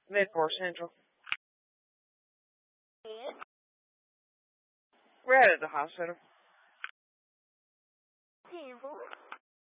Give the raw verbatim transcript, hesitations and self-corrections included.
Midport Central. Yes. We're out at the hospital.